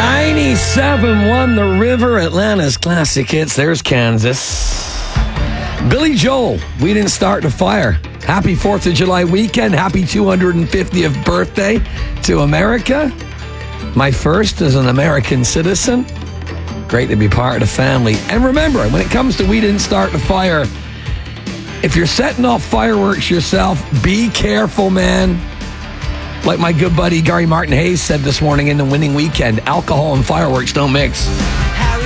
97.1 The River, Atlanta's classic hits. There's Kansas. Billy Joel, We Didn't Start the Fire. Happy 4th of July weekend. Happy 250th birthday to America. My first as an American citizen. Great to be part of the family. And remember, when it comes to We Didn't Start the Fire, if you're setting off fireworks yourself, be careful, man. Like my good buddy Gary Martin Hayes said this morning in the Winning Weekend, alcohol and fireworks don't mix.